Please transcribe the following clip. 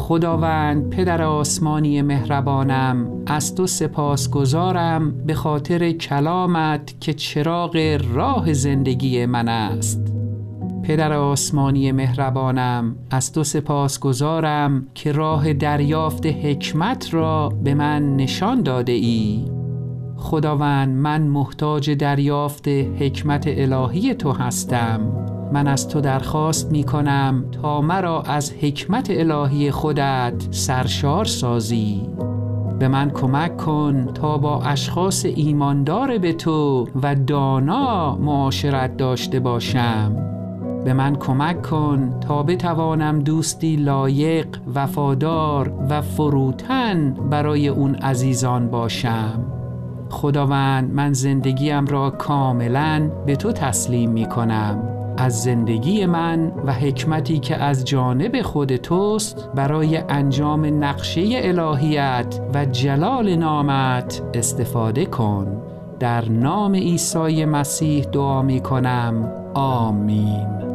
خداوند پدر آسمانی مهربانم، از تو سپاسگزارم به خاطر کلامت که چراغ راه زندگی من است. پدر آسمانی مهربانم، از تو سپاسگزارم که راه دریافت حکمت را به من نشان داده ای. خداوند من محتاج دریافت حکمت الهی تو هستم. من از تو درخواست می کنم تا مرا از حکمت الهی خودت سرشار سازی. به من کمک کن تا با اشخاص ایماندار به تو و دانا معاشرت داشته باشم. به من کمک کن تا بتوانم دوستی لایق، وفادار و فروتن برای اون عزیزان باشم. خداوند من زندگیم را کاملاً به تو تسلیم می کنم. از زندگی من و حکمتی که از جانب خود توست برای انجام نقشه الهیت و جلال نامت استفاده کن. در نام عیسی مسیح دعا می کنم. آمین.